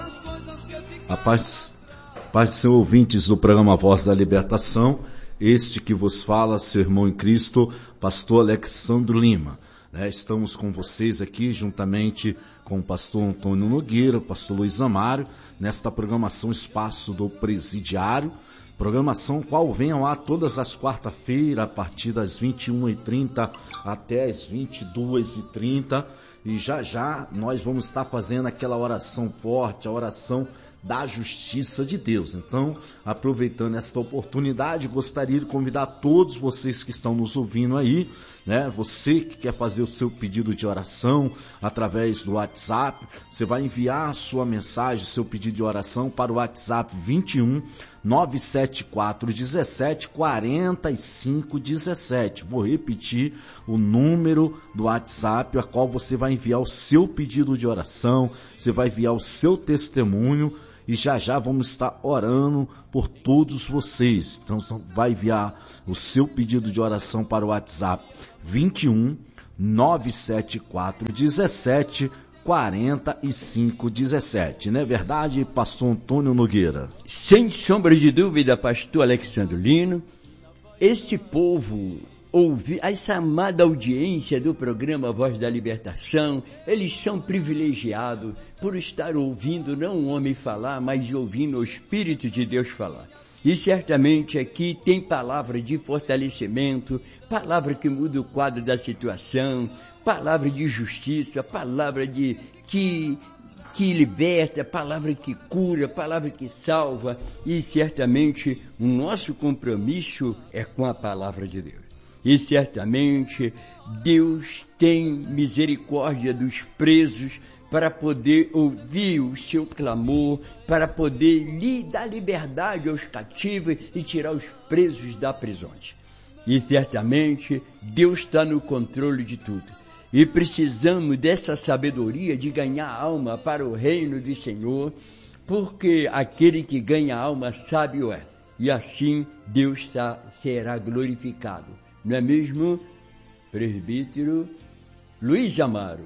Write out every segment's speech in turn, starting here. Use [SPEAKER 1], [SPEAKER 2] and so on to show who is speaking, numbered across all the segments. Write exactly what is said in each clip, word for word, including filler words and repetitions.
[SPEAKER 1] A paz, paz de Senhor, ouvintes do programa Voz da Libertação, este que vos fala, seu irmão em Cristo, pastor Alexandro Lima. Né? Estamos com vocês aqui, juntamente com o pastor Antônio Nogueira, o pastor Luiz Amário, nesta programação Espaço do Presidiário, programação qual vem ao ar todas as quarta-feiras, a partir das vinte e uma e trinta até as vinte e duas e trinta, e já já nós vamos estar fazendo aquela oração forte, a oração da justiça de Deus. Então, aproveitando esta oportunidade, gostaria de convidar todos vocês que estão nos ouvindo aí, né? Você que quer fazer o seu pedido de oração através do WhatsApp, você vai enviar a sua mensagem, seu pedido de oração para o WhatsApp vinte e um, nove sete quatro, dezessete, quarenta e cinco, dezessete. Vou repetir o número do WhatsApp, a qual você vai enviar o seu pedido de oração, você vai enviar o seu testemunho, e já já vamos estar orando por todos vocês. Então vai enviar o seu pedido de oração para o WhatsApp vinte e um, nove sete quatro, dezessete, quarenta e cinco, dezessete. Não é verdade, pastor Antônio Nogueira?
[SPEAKER 2] Sem sombra de dúvida, pastor Alexandre Lino, este povo ouvir essa amada audiência do programa Voz da Libertação, eles são privilegiados por estar ouvindo não um homem falar, mas ouvindo o Espírito de Deus falar. E certamente aqui tem palavra de fortalecimento, palavra que muda o quadro da situação, palavra de justiça, palavra de que, que liberta, palavra que cura, palavra que salva. E certamente o nosso compromisso é com a palavra de Deus. E certamente Deus tem misericórdia dos presos para poder ouvir o seu clamor, para poder lhe dar liberdade aos cativos e tirar os presos das prisões. E certamente Deus está no controle de tudo. E precisamos dessa sabedoria de ganhar alma para o reino do Senhor, porque aquele que ganha alma sábio é. E assim Deus tá, será glorificado. Não é mesmo, presbítero Luiz Amaro?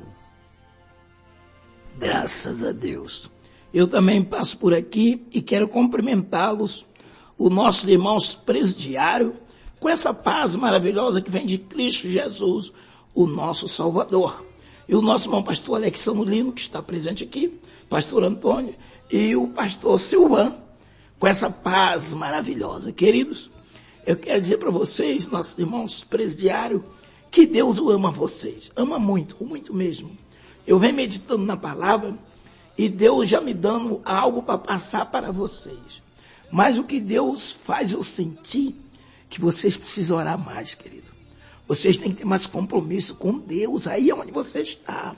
[SPEAKER 3] Graças a Deus. Eu também passo por aqui e quero cumprimentá-los, os nossos irmãos presidiários, com essa paz maravilhosa que vem de Cristo Jesus, o nosso Salvador. E o nosso irmão pastor Alexandre Lino, que está presente aqui, pastor Antônio, e o pastor Silvan, com essa paz maravilhosa. Queridos, eu quero dizer para vocês, nossos irmãos presidiários, que Deus ama vocês, ama muito, muito mesmo. Eu venho meditando na palavra e Deus já me dando algo para passar para vocês. Mas o que Deus faz eu sentir que vocês precisam orar mais, querido. Vocês têm que ter mais compromisso com Deus, aí é onde você está.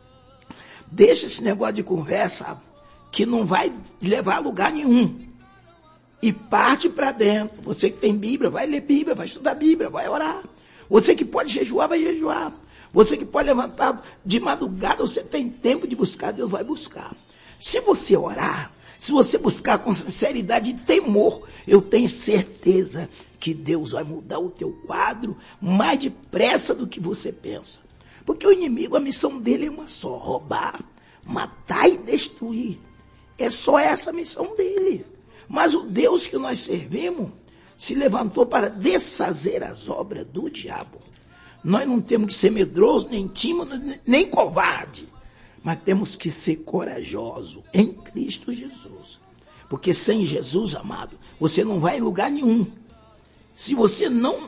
[SPEAKER 3] Deixa esse negócio de conversa que não vai levar a lugar nenhum. E parte para dentro. Você que tem Bíblia, vai ler Bíblia, vai estudar Bíblia, vai orar. Você que pode jejuar, vai jejuar. Você que pode levantar de madrugada, você tem tempo de buscar, Deus vai buscar. Se você orar, se você buscar com sinceridade e temor, eu tenho certeza que Deus vai mudar o teu quadro mais depressa do que você pensa. Porque o inimigo, a missão dele é uma só: roubar, matar e destruir. É só essa a missão dele. Mas o Deus que nós servimos se levantou para desfazer as obras do diabo. Nós não temos que ser medroso, nem tímido, nem covarde. Mas temos que ser corajosos em Cristo Jesus. Porque sem Jesus, amado, você não vai em lugar nenhum. Se você não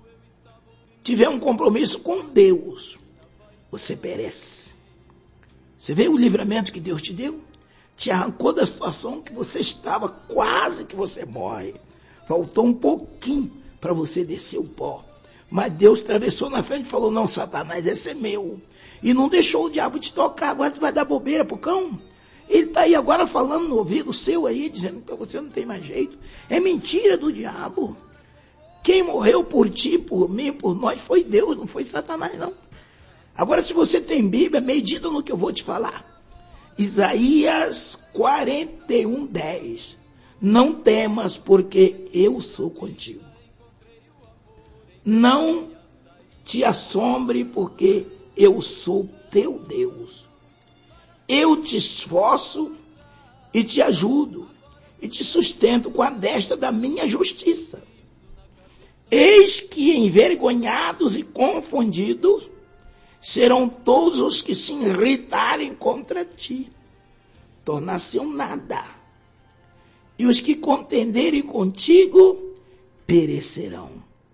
[SPEAKER 3] tiver um compromisso com Deus, você perece. Você vê o livramento que Deus te deu? Te arrancou da situação que você estava, quase que você morre. Faltou um pouquinho para você descer o pó. Mas Deus atravessou na frente e falou: não, Satanás, esse é meu. E não deixou o diabo te tocar. Agora tu vai dar bobeira pro cão? Ele está aí agora falando no ouvido seu aí, dizendo que você não tem mais jeito. É mentira do diabo. Quem morreu por ti, por mim, por nós, foi Deus, não foi Satanás, não. Agora, se você tem Bíblia, medita no que eu vou te falar. Isaías quarenta e um, dez. Não temas, porque eu sou contigo. Não te assombre, porque eu sou teu Deus. Eu te esforço e te ajudo, e te sustento com a destra da minha justiça. Eis que envergonhados e confundidos serão todos os que se irritarem contra ti, tornar-se um nada, e os que contenderem contigo perecerão.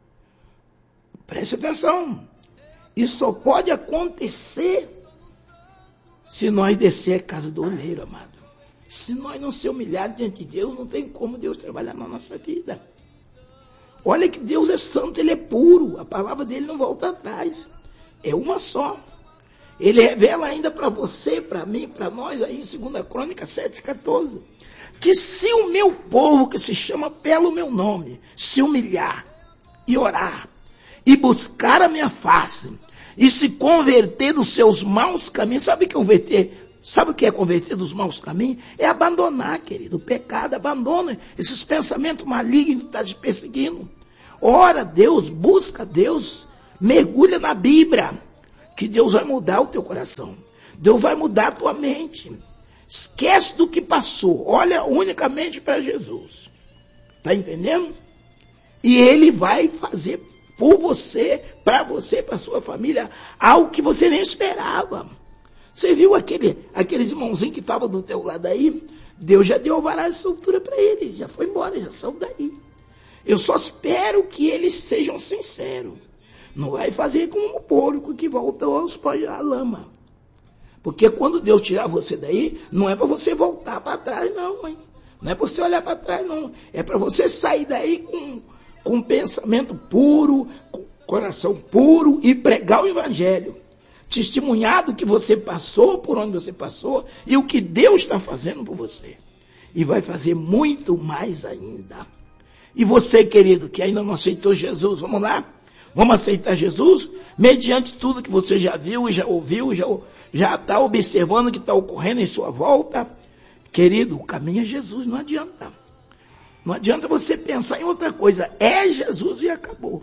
[SPEAKER 3] Preste atenção, isso só pode acontecer se nós descer a casa do oleiro, amado. Se nós não ser humilhados diante de Deus, não tem como Deus trabalhar na nossa vida. Olha que Deus é santo, Ele é puro, a palavra dele não volta atrás, é uma só. Ele revela ainda para você, para mim, para nós, aí em segunda Crônicas sete, quatorze, que se o meu povo, que se chama pelo meu nome, se humilhar e orar, e buscar a minha face, e se converter dos seus maus caminhos, sabe converter? Sabe o que é converter dos maus caminhos? É abandonar, querido, o pecado. Abandona esses pensamentos malignos que estão te perseguindo. Ora a Deus, busca a Deus, mergulha na Bíblia, que Deus vai mudar o teu coração. Deus vai mudar a tua mente. Esquece do que passou, olha unicamente para Jesus. Está entendendo? E Ele vai fazer por você, para você, para sua família, algo que você nem esperava. Você viu aquele, aqueles irmãozinhos que estavam do teu lado aí? Deus já deu alvará de soltura para eles, já foi embora, já saiu daí. Eu só espero que eles sejam sinceros. Não vai fazer como um porco que volta aos pós da lama. Porque quando Deus tirar você daí, não é para você voltar para trás, não, hein? Não é para você olhar para trás, não. É para você sair daí com, com um pensamento puro, com coração puro e pregar o evangelho. Testemunhar do que você passou, por onde você passou e o que Deus está fazendo por você. E vai fazer muito mais ainda. E você, querido, que ainda não aceitou Jesus, vamos lá? Vamos aceitar Jesus? Mediante tudo que você já viu e já ouviu, já já está observando o que está ocorrendo em sua volta. Querido, o caminho é Jesus, não adianta. Não adianta você pensar em outra coisa. É Jesus e acabou.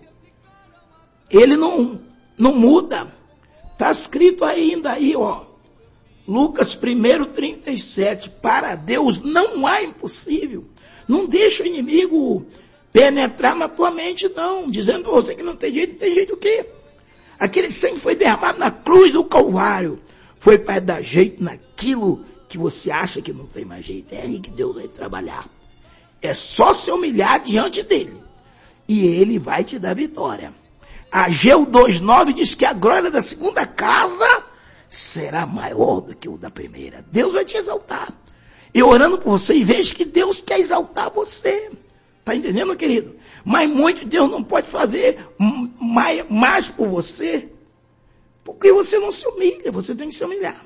[SPEAKER 3] Ele não, não muda. Está escrito ainda aí, ó, Lucas um, trinta e sete, para Deus não há impossível. Não deixa o inimigo penetrar na tua mente, não, dizendo para você que não tem jeito, não tem jeito o quê? Aquele sangue foi derramado na cruz do Calvário, foi para dar jeito naquilo que você acha que não tem mais jeito. É aí que Deus vai trabalhar. É só se humilhar diante dele, e ele vai te dar vitória. Ageu dois, nove diz que a glória da segunda casa será maior do que o da primeira. Deus vai te exaltar. Eu orando por você e vejo que Deus quer exaltar você. Está entendendo, querido? Mas muito Deus não pode fazer mais, mais por você, porque você não se humilha, você tem que se humilhar.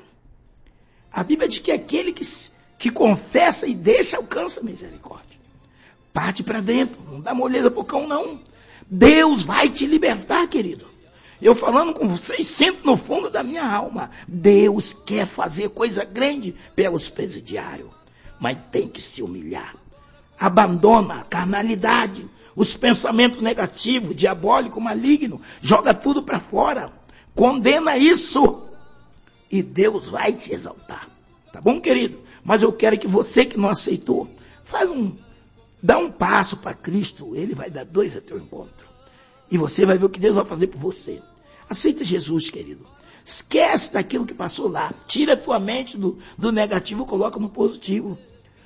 [SPEAKER 3] A Bíblia diz que aquele que, que confessa e deixa alcança misericórdia. Parte para dentro, não dá moleza pro cão, não. Deus vai te libertar, querido. Eu falando com vocês, sinto no fundo da minha alma. Deus quer fazer coisa grande pelos presidiários, mas tem que se humilhar. Abandona a carnalidade, os pensamentos negativos, diabólico, maligno, joga tudo para fora. Condena isso e Deus vai te exaltar. Tá bom, querido? Mas eu quero que você que não aceitou, faz um Dá um passo para Cristo, Ele vai dar dois a teu encontro. E você vai ver o que Deus vai fazer por você. Aceita Jesus, querido. Esquece daquilo que passou lá. Tira a tua mente do, do negativo e coloca no positivo.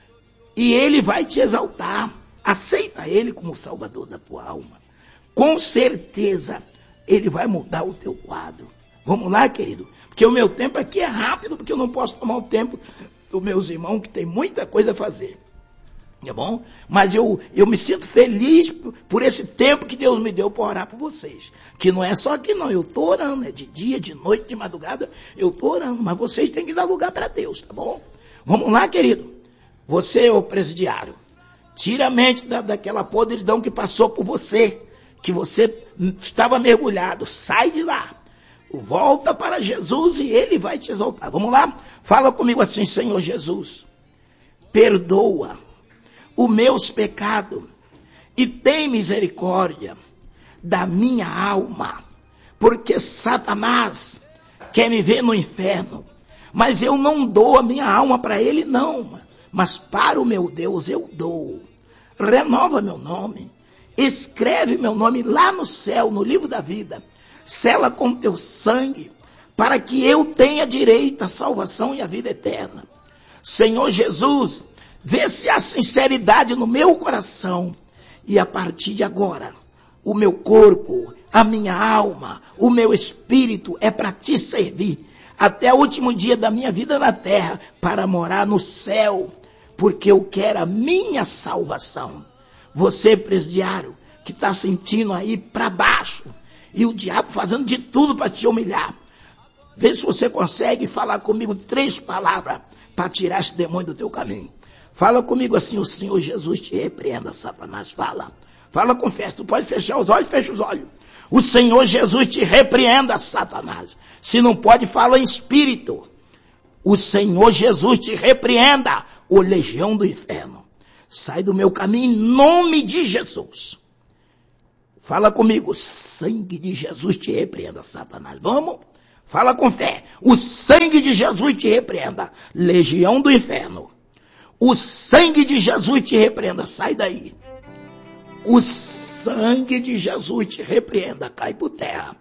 [SPEAKER 3] E Ele vai te exaltar. Aceita Ele como Salvador da tua alma. Com certeza, Ele vai mudar o teu quadro. Vamos lá, querido? Porque o meu tempo aqui é rápido, porque eu não posso tomar o tempo dos meus irmãos, que tem muita coisa a fazer. Tá bom? Mas eu, eu me sinto feliz por, por esse tempo que Deus me deu para orar por vocês. Que não é só aqui não, eu estou orando, é de dia, de noite, de madrugada, eu estou orando. Mas vocês têm que dar lugar para Deus, tá bom? Vamos lá, querido. Você, ô presidiário, tira a mente da, daquela podridão que passou por você, que você estava mergulhado, sai de lá. Volta para Jesus e Ele vai te exaltar. Vamos lá? Fala comigo assim, Senhor Jesus, perdoa os meus pecados e tem misericórdia da minha alma, porque Satanás quer me ver no inferno, mas eu não dou a minha alma para ele não, mas para o meu Deus eu dou. Renova meu nome, escreve meu nome lá no céu, no livro da vida, sela com teu sangue, para que eu tenha direito à salvação e à vida eterna. Senhor Jesus, vê se há sinceridade no meu coração, e a partir de agora, o meu corpo, a minha alma, o meu espírito é para te servir, até o último dia da minha vida na terra, para morar no céu, porque eu quero a minha salvação. Você, presidiário, que está sentindo aí para baixo, e o diabo fazendo de tudo para te humilhar, vê se você consegue falar comigo três palavras para tirar esse demônio do teu caminho. Fala comigo assim: o Senhor Jesus te repreenda, Satanás. Fala. Fala com fé. Tu pode fechar os olhos, fecha os olhos. O Senhor Jesus te repreenda, Satanás. Se não pode, fala em espírito. O Senhor Jesus te repreenda, ô legião do inferno. Sai do meu caminho em nome de Jesus. Fala comigo: sangue de Jesus te repreenda, Satanás. Vamos? Fala com fé. O sangue de Jesus te repreenda, legião do inferno. O sangue de Jesus te repreenda, sai daí. O sangue de Jesus te repreenda, cai por terra.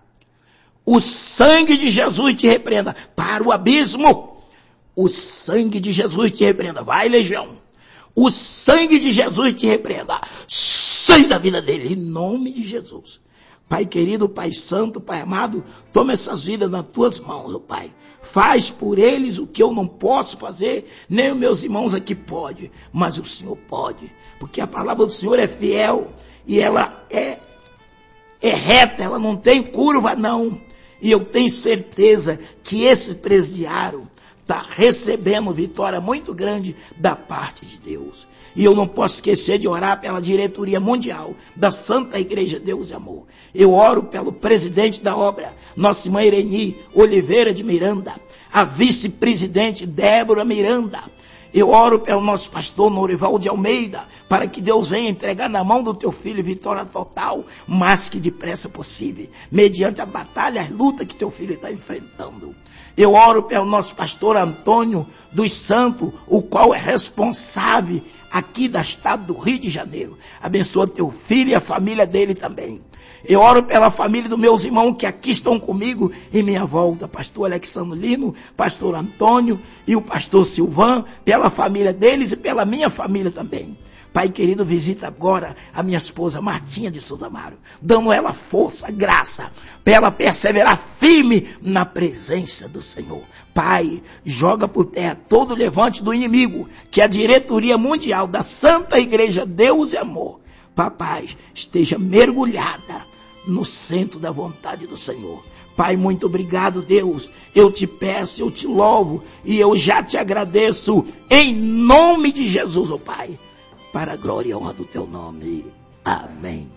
[SPEAKER 3] O sangue de Jesus te repreenda, para o abismo. O sangue de Jesus te repreenda, vai, legião. O sangue de Jesus te repreenda, sai da vida dele, em nome de Jesus. Pai querido, Pai santo, Pai amado, toma essas vidas nas tuas mãos, ó Pai. Faz por eles o que eu não posso fazer, nem os meus irmãos aqui podem, mas o Senhor pode, porque a palavra do Senhor é fiel e ela é, é reta, ela não tem curva não. E eu tenho certeza que esse presidiário está recebendo vitória muito grande da parte de Deus. E eu não posso esquecer de orar pela diretoria mundial da Santa Igreja Deus e Amor. Eu oro pelo presidente da obra, nossa irmã Ireni Oliveira de Miranda, a vice-presidente Débora Miranda. Eu oro pelo nosso pastor Norival de Almeida, para que Deus venha entregar na mão do teu filho vitória total, mas que depressa possível, mediante a batalha, a luta que teu filho está enfrentando. Eu oro pelo nosso pastor Antônio dos Santos, o qual é responsável aqui da estado do Rio de Janeiro. Abençoa teu filho e a família dele também. Eu oro pela família dos meus irmãos que aqui estão comigo em minha volta, pastor Alexandre Lino, pastor Antônio e o pastor Silvan, pela família deles e pela minha família também. Pai querido, visita agora a minha esposa Martinha de Souza Amaro, dando ela força, graça, para ela perseverar firme na presença do Senhor. Pai, joga por terra todo o levante do inimigo, que a diretoria mundial da Santa Igreja Deus e Amor, papai, esteja mergulhada no centro da vontade do Senhor. Pai, muito obrigado, Deus. Eu te peço, eu te louvo e eu já te agradeço em nome de Jesus, ó Pai, para a glória e honra do teu nome. Amém.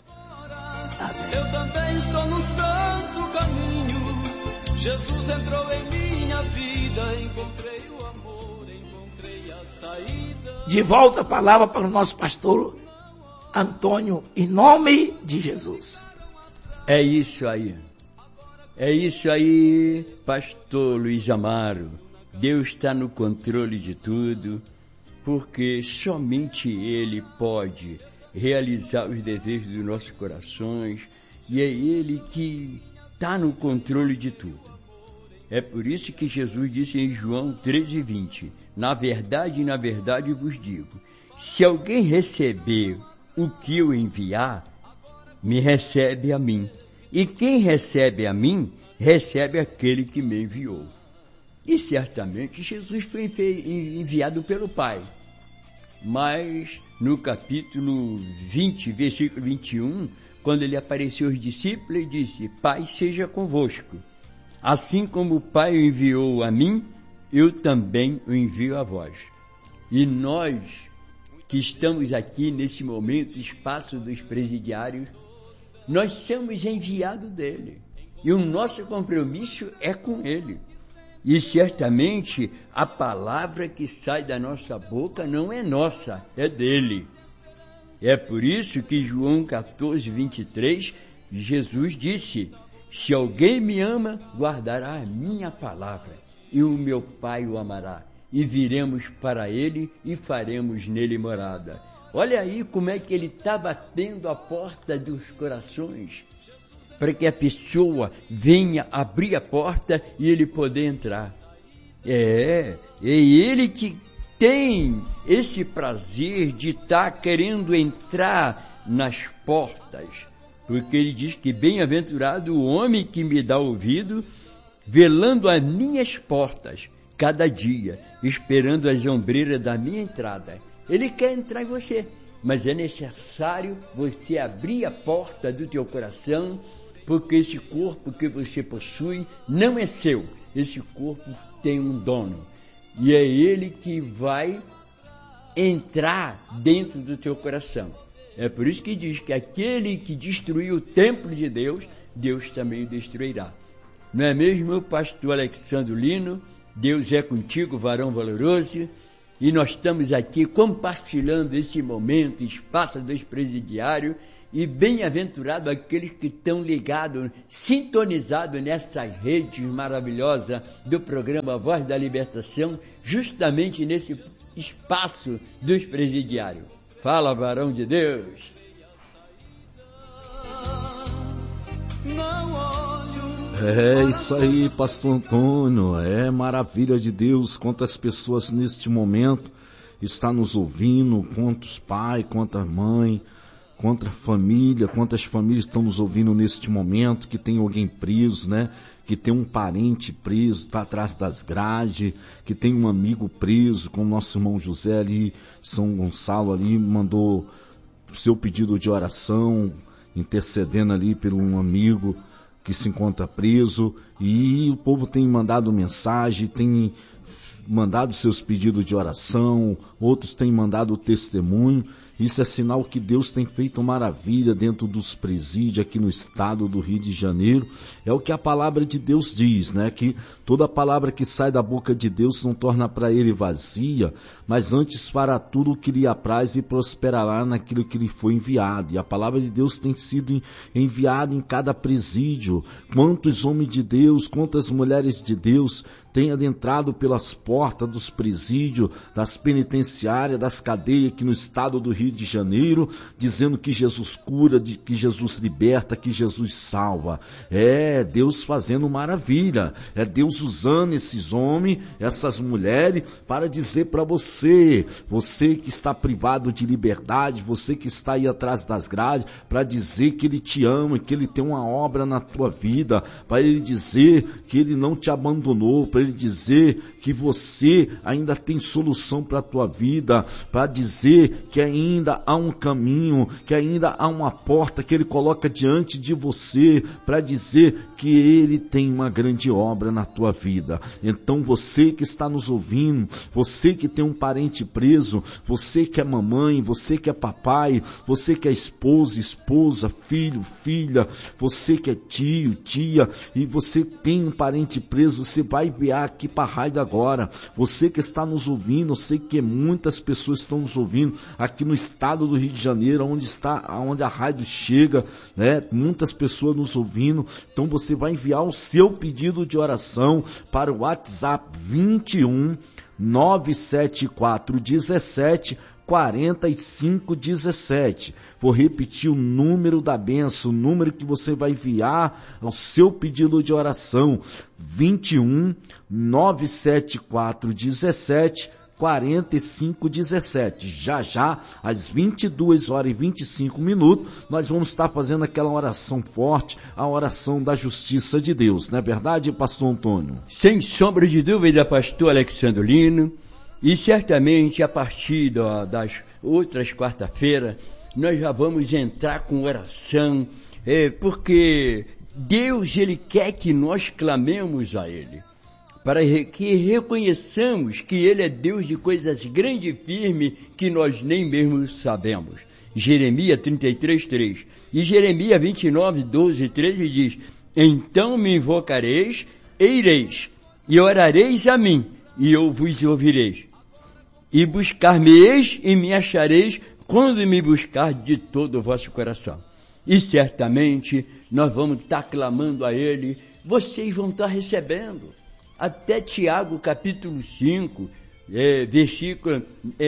[SPEAKER 3] Amém.
[SPEAKER 4] Eu também estou no santo caminho. Jesus entrou em minha vida, encontrei o amor, encontrei a saída.
[SPEAKER 3] De volta a palavra para o nosso pastor Antônio, em nome de Jesus.
[SPEAKER 2] É isso aí. É isso aí, pastor Luiz Amaro. Deus está no controle de tudo, porque somente Ele pode realizar os desejos dos nossos corações, e é Ele que está no controle de tudo. É por isso que Jesus disse em João treze, vinte, na verdade, na verdade vos digo, se alguém receber o que eu enviar, me recebe a mim, e quem recebe a mim, recebe aquele que me enviou. E certamente Jesus foi enviado pelo Pai. Mas no capítulo vinte, versículo vinte e um, quando ele apareceu aos discípulos, ele disse, Pai seja convosco. Assim como o Pai o enviou a mim, eu também o envio a vós. E nós, que estamos aqui nesse momento, espaço dos presidiários, nós somos enviados dele. E o nosso compromisso é com ele. E certamente a palavra que sai da nossa boca não é nossa, é dele. É por isso que João catorze, vinte e três, Jesus disse, se alguém me ama, guardará a minha palavra, e o meu Pai o amará, e viremos para ele e faremos nele morada. Olha aí como é que ele está batendo a porta dos corações, para que a pessoa venha abrir a porta e ele poder entrar. É, é ele que tem esse prazer de estar tá querendo entrar nas portas, porque ele diz que bem-aventurado o homem que me dá ouvido, velando as minhas portas, cada dia, esperando as ombreiras da minha entrada. Ele quer entrar em você, mas é necessário você abrir a porta do teu coração, porque esse corpo que você possui não é seu, esse corpo tem um dono, e é ele que vai entrar dentro do teu coração. É por isso que diz que aquele que destruiu o templo de Deus, Deus também o destruirá. Não é mesmo, pastor Alexandro Lino? Deus é contigo, varão valoroso, e nós estamos aqui compartilhando esse momento, espaço dos presidiários, e bem-aventurado aqueles que estão ligados, sintonizados nessas redes maravilhosas do programa Voz da Libertação, justamente nesse espaço dos presidiários. Fala, varão de Deus!
[SPEAKER 1] É isso aí, pastor Antônio, é maravilha de Deus, quantas pessoas neste momento estão nos ouvindo, quantos pais, quantas mães, quanta família, quantas famílias estão nos ouvindo neste momento, que tem alguém preso, né? Que tem um parente preso, está atrás das grades, que tem um amigo preso, como nosso irmão José ali, São Gonçalo ali, mandou o seu pedido de oração, intercedendo ali por um amigo que se encontra preso, e o povo tem mandado mensagem, tem mandado seus pedidos de oração, outros têm mandado testemunho. Isso é sinal que Deus tem feito maravilha dentro dos presídios aqui no estado do Rio de Janeiro. É o que a palavra de Deus diz, né? Que toda palavra que sai da boca de Deus não torna para ele vazia, mas antes fará tudo o que lhe apraz e prosperará naquilo que lhe foi enviado. E a palavra de Deus tem sido enviada em cada presídio. Quantos homens de Deus, quantas mulheres de Deus têm adentrado pelas portas dos presídios, das penitenciárias, das cadeias aqui no estado do Rio de Janeiro, dizendo que Jesus cura, que Jesus liberta, que Jesus salva. É Deus fazendo maravilha, é Deus usando esses homens, essas mulheres, para dizer para você, você que está privado de liberdade, você que está aí atrás das grades, para dizer que Ele te ama, que Ele tem uma obra na tua vida, para Ele dizer que Ele não te abandonou, para Ele dizer que você ainda tem solução para a tua vida, para dizer que ainda há um caminho, que ainda há uma porta que Ele coloca diante de você, para dizer que Ele tem uma grande obra na tua vida. Então você que está nos ouvindo, você que tem um parente preso, você que é mamãe, você que é papai, você que é esposa, esposa, filho, filha, você que é tio, tia, e você tem um parente preso, você vai enviar aqui para a rádio agora. Você que está nos ouvindo, eu sei que muitas pessoas estão nos ouvindo aqui no estado do Rio de Janeiro, onde está, onde a rádio chega, né? Muitas pessoas nos ouvindo. Então você vai enviar o seu pedido de oração para o WhatsApp vinte e um, nove sete quatro, dezessete, quarenta e cinco, dezessete. Vou repetir o número da bênção, o número que você vai enviar ao seu pedido de oração, vinte e um, nove sete quatro, dezessete, quarenta e cinco, dezessete. Já já, às vinte e duas horas e vinte e cinco minutos, nós vamos estar fazendo aquela oração forte, a oração da justiça de Deus. Não é verdade, pastor Antônio?
[SPEAKER 2] Sem sombra de dúvida, pastor Alexandro Lino. E certamente a partir da, das outras quarta-feiras nós já vamos entrar com oração, é, porque Deus, Ele quer que nós clamemos a Ele, para que reconheçamos que Ele é Deus de coisas grandes e firmes que nós nem mesmo sabemos. Jeremias trinta e três, três. E Jeremias vinte e nove, doze e treze diz: então me invocareis e ireis, e orareis a mim, e eu vos ouvireis. E buscar-me-eis e me achareis quando me buscar de todo o vosso coração. E certamente nós vamos estar clamando a Ele, vocês vão estar recebendo. Até Tiago capítulo cinco, é, versículo,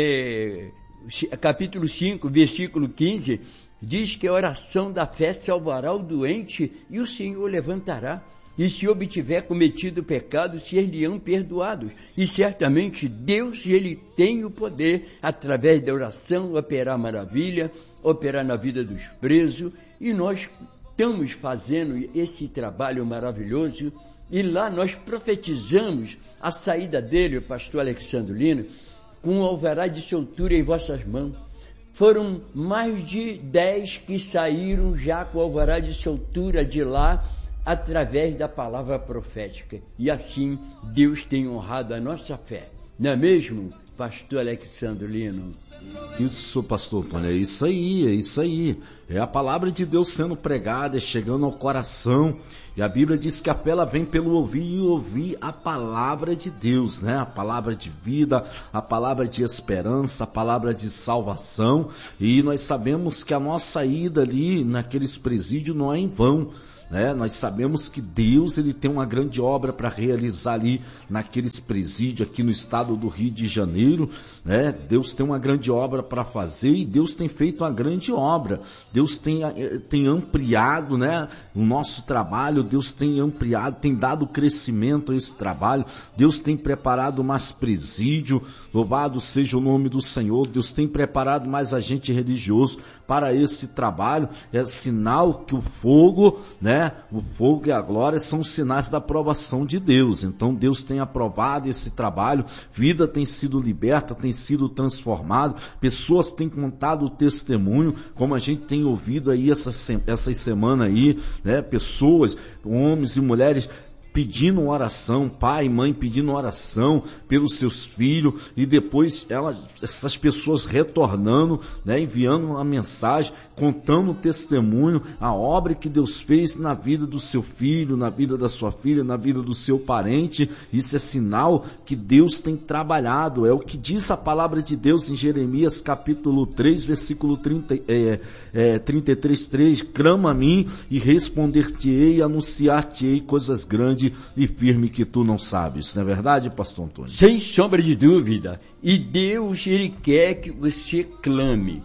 [SPEAKER 2] é, capítulo cinco, versículo quinze, diz que a oração da fé salvará o doente e o Senhor levantará. E se obtiver cometido pecado, ser-lhe-ão perdoados. E certamente Deus, Ele tem o poder, através da oração, operar maravilha, operar na vida dos presos. E nós estamos fazendo esse trabalho maravilhoso. E lá nós profetizamos a saída dele, o pastor Alexandre Lino, com um alvará de soltura em vossas mãos. Foram mais de dez que saíram já com o alvará de soltura de lá, através da palavra profética. E assim Deus tem honrado a nossa fé. Não é mesmo, pastor Alexandre Lino?
[SPEAKER 1] Isso, pastor Antônio, é isso aí, é isso aí. É a palavra de Deus sendo pregada, chegando ao coração. E a Bíblia diz que a fé ela vem pelo ouvir e ouvir a palavra de Deus, né? A palavra de vida, a palavra de esperança, a palavra de salvação. E nós sabemos que a nossa ida ali naqueles presídios não é em vão. Né? Nós sabemos que Deus ele tem uma grande obra para realizar ali naqueles presídios aqui no estado do Rio de Janeiro, né? Deus tem uma grande obra para fazer e Deus tem feito uma grande obra. Deus tem, tem ampliado, né, o nosso trabalho, Deus tem ampliado, tem dado crescimento a esse trabalho, Deus tem preparado mais presídio, louvado seja o nome do Senhor, Deus tem preparado mais agente religioso para esse trabalho. É sinal que o fogo, né, o fogo e a glória são sinais da aprovação de Deus. Então Deus tem aprovado esse trabalho, vida tem sido liberta, tem sido transformada, pessoas têm contado o testemunho, como a gente tem ouvido aí essas, essas semanas aí, né, pessoas, homens e mulheres pedindo oração, pai e mãe pedindo oração pelos seus filhos, e depois elas, essas pessoas retornando, né, enviando uma mensagem, contando o testemunho, a obra que Deus fez na vida do seu filho, na vida da sua filha, na vida do seu parente. Isso é sinal que Deus tem trabalhado, é o que diz a palavra de Deus em Jeremias capítulo três, versículo trinta, é, é, trinta e três, três, clama a mim e responder-te-ei, anunciar-te-ei coisas grandes e firme que tu não sabes. Não é verdade, pastor Antônio?
[SPEAKER 2] Sem sombra de dúvida. E Deus, Ele quer que você clame,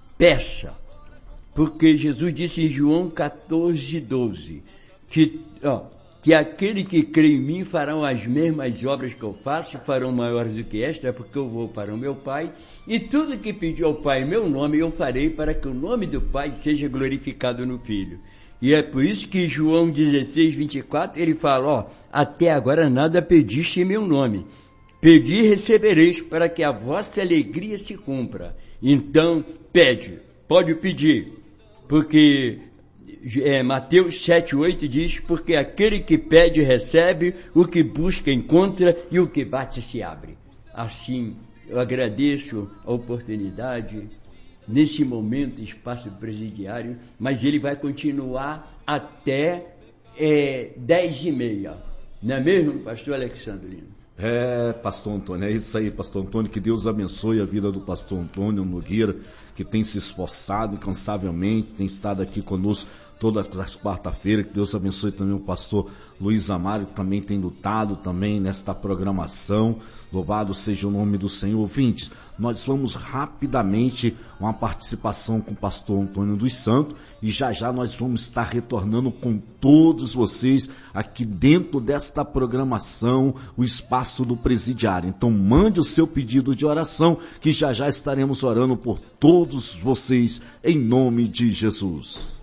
[SPEAKER 2] peça. Porque Jesus disse em João catorze, doze, que, ó, que aquele que crê em mim farão as mesmas obras que eu faço, farão maiores do que esta, é porque eu vou para o meu Pai, e tudo que pediu ao Pai em meu nome eu farei, para que o nome do Pai seja glorificado no Filho. E é por isso que João dezesseis, vinte e quatro, ele fala, ó, até agora nada pediste em meu nome. Pedi e recebereis, para que a vossa alegria se cumpra. Então, pede, pode pedir, porque é, Mateus sete, oito diz, porque aquele que pede recebe, o que busca encontra, e o que bate se abre. Assim, eu agradeço a oportunidade, nesse momento, espaço presidiário, mas ele vai continuar até é, dez e meia. Não é mesmo, pastor Alexandre Lino?
[SPEAKER 1] É, pastor Antônio, é isso aí, pastor Antônio, que Deus abençoe a vida do pastor Antônio Nogueira, que tem se esforçado incansavelmente, tem estado aqui conosco todas as quarta-feiras. Que Deus abençoe também o pastor Luiz Amaro, que também tem lutado também nesta programação. Louvado seja o nome do Senhor. Ouvintes, nós vamos rapidamente uma participação com o pastor Antônio dos Santos e já já nós vamos estar retornando com todos vocês aqui dentro desta programação, o espaço do presidiário. Então mande o seu pedido de oração, que já já estaremos orando por todos vocês em nome de Jesus.